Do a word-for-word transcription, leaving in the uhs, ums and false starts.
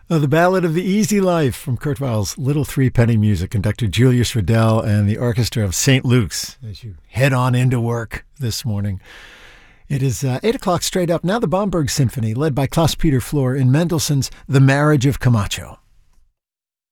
Uh, the Ballad of the Easy Life from Kurt Weill's Little Three Penny Music, conductor Julius Riddell and the Orchestra of Saint Luke's as you head on into work this morning. It is uh, eight o'clock straight up. Now the Bomberg Symphony, led by Klaus-Peter Flor in Mendelssohn's The Marriage of Camacho.